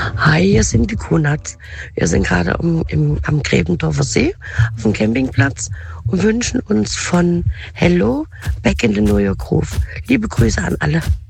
Hi, hier sind die Kunats. Wir sind gerade am Gräbendorfer See auf dem Campingplatz und wünschen uns von Hello Back in the New York Groove. Liebe Grüße an alle.